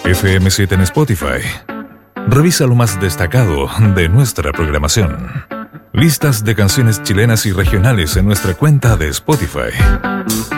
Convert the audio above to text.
FM7 en Spotify. Revisa lo más destacado de nuestra programación. Listas de canciones chilenas y regionales en nuestra cuenta de Spotify.